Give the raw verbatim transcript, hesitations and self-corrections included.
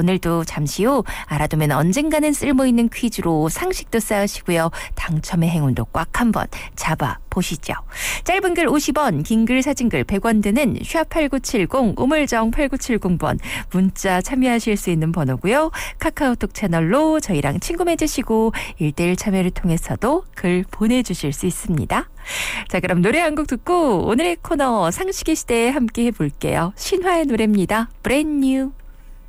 오늘도 잠시 후 알아두면 언젠가는 쓸모있는 퀴즈로 상식도 쌓으시고요. 당첨의 행운도 꽉 한번 잡아보시죠. 짧은 글 오십 원, 긴 글 사진글 백 원 드는 샵 팔구칠공, 우물정 팔구칠공 번 문자 참여하실 수 있는 번호고요. 카카오톡 채널로 저희랑 친구 맺으시고 일대일 참여를 통해서도 글 보내주실 수 있습니다. 자, 그럼 노래 한 곡 듣고 오늘의 코너 상식의 시대에 함께 해볼게요. 신화의 노래입니다. Brand New.